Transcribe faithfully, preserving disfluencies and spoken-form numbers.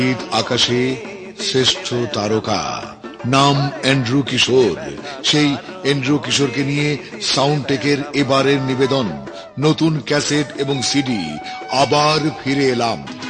আকাশে শ্রেষ্ঠ তারকা, নাম এন্ড্রু কিশোর। সেই এন্ড্রু কিশোরকে নিয়ে সাউন্ডটেকের এবারের নিবেদন, নতুন ক্যাসেট এবং সিডি। আবার ফিরে এলাম